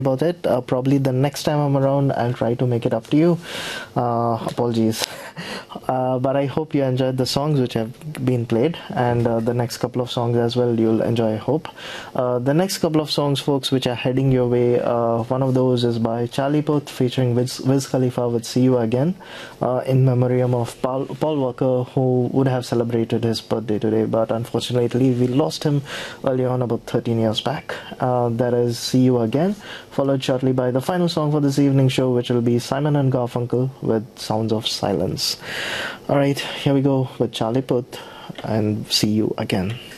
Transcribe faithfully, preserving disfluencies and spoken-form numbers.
about it. Uh, probably the next time I'm around, I'll try to make it up to you. Uh, apologies. Uh, but I hope you enjoyed the songs which have been played, and uh, the next couple of songs as well you'll enjoy, I hope. Uh, the next couple of songs, folks, which are heading your way, uh, one of those is by Charlie Puth featuring Wiz, Wiz Khalifa with See You Again, uh, in memoriam of Paul, Paul Walker, who would have celebrated his birthday today, but unfortunately we lost him earlier on, about thirteen years back. Uh, that is See You Again, followed shortly by the final song for this evening show, which will be Simon and Garfunkel with Sounds of Silence. Alright, here we go with Charlie Puth and See You Again.